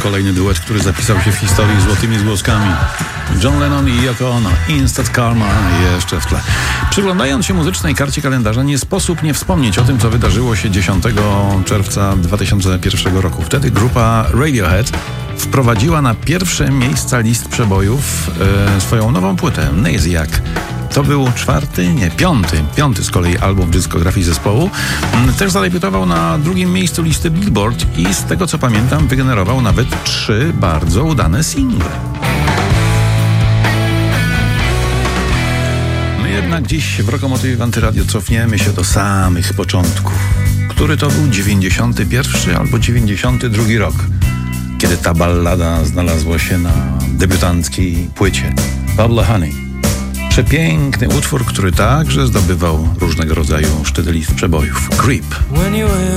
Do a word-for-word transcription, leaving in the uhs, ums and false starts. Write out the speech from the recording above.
kolejny duet, który zapisał się w historii złotymi zgłoskami. John Lennon i Yoko Ono, Instant Karma jeszcze w tle. Przyglądając się muzycznej karcie kalendarza, nie sposób nie wspomnieć o tym, co wydarzyło się dziesiątego czerwca dwa tysiące pierwszego roku. Wtedy grupa Radiohead wprowadziła na pierwsze miejsca list przebojów e, swoją nową płytę, Naziak. To był czwarty, nie, piąty, piąty z kolei album w dyskografii zespołu. Też zadebiutował na drugim miejscu listy Billboard i z tego co pamiętam wygenerował nawet trzy bardzo udane single. My jednak dziś w Rokomotywie w Antyradio cofniemy się do samych początków. Który to był dziewięćdziesiąty pierwszy albo dziewięćdziesiąty drugi rok, kiedy ta ballada znalazła się na debiutanckiej płycie Pablo Honey. Przepiękny utwór, który także zdobywał różnego rodzaju szczyty list przebojów. Creep.